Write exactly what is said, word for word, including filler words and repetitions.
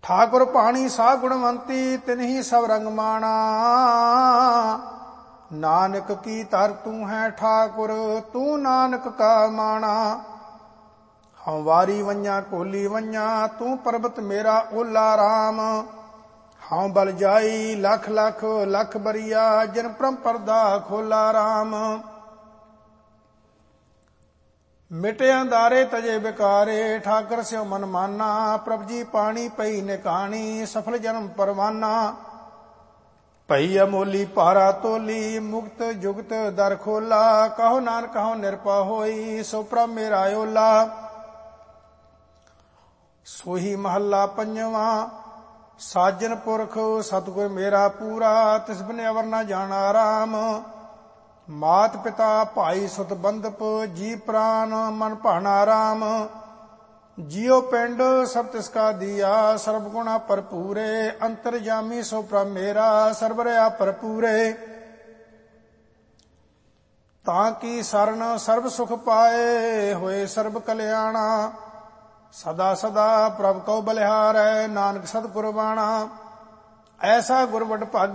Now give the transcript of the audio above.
ਠਾਕੁਰ ਪਾਣੀ ਸਾ ਗੁਣਵੰਤੀ ਤਿਨਹੀ ਸਭ ਰੰਗ ਮਾਣਾ। ਨਾਨਕ ਕੀ ਧਰ ਤੂੰ ਹੈ ਠਾਕੁਰ ਤੂੰ ਨਾਨਕ ਕਾ ਮਾਣਾ। ਹਉ ਵਾਰੀ ਵੰਜਾ ਕੋਲੀ ਵੰਜਾ ਤੂੰ ਪਰਬਤ ਮੇਰਾ ਓਲਾ ਰਾਮ। ਹਉ ਬਲ ਜਾਈ ਲਖ ਲਖ ਲਖ ਬਰੀਆ ਜਿਨ ਪਰਮ ਪਰਦਾ ਖੋਲਾ ਰਾਮ। ਮਿਟੇ ਅੰਧਾਰੇ ਤਜੇ ਬਿਕਾਰੇ ਠਾਕਰ ਸਿਉ ਮਨ ਮਾਨਾ। ਪ੍ਰਭ ਜੀ ਪਾਣੀ ਪਈ ਨਿਕਾਣੀ ਸਫਲ ਜਨਮ ਪਰਵਾਨਾ। ਭਈ ਅਮੋਲੀ ਭਾਰਾ ਤੋਲੀ ਮੁਕਤ ਜੁਗਤ ਦਰ ਖੋਲਾ। ਕਹੋ ਨਾਨਕ ਹਉ ਨਿਰਭਉ ਹੋਈ ਸੋ ਪ੍ਰਭ ਮੇਰਾ ਓਲਾ। ਸੋਹੀ ਮਹੱਲਾ ਪੰਜਵਾਂ। ਸਾਜਨ ਪੁਰਖ ਸਤਿਗੁਰ ਮੇਰਾ ਪੂਰਾ ਤਿਸ ਬਿਨ ਅਵਰ ਨਾ ਜਾਣਾ ਰਾਮ। ਮਾਤ ਪਿਤਾ ਭਾਈ ਸੁਤ ਬੰਧਪ ਜੀ ਪ੍ਰਾਨ ਮਨ ਭਾਣਾ ਰਾਮ। ਜਿਉ ਪਿੰਡ ਸਭ ਤਿਸ ਕਾ ਦੀਆ ਸਰਬ ਗੁਣਾ ਭਰਪੂਰੇ। ਅੰਤਰਜਾਮੀ ਸੋ ਪ੍ਰਭ ਮੇਰਾ ਸਰਬ ਰਿਆ ਭਰਪੂਰੇ। ਤਾਂ ਕੀ ਸਰਨ ਸਰਬ ਸੁਖ ਪਾਏ ਹੋਏ ਸਰਬ ਕਲਿਆਣਾ। ਸਦਾ ਸਦਾ ਪ੍ਰਭ ਕਉ ਬਲਿਹਾਰੈ ਨਾਨਕ ਸਤਿਗੁਰ ਬਾਣਾ। ਐਸਾ ਗੁਰ ਵਡ ਭਾਗੀ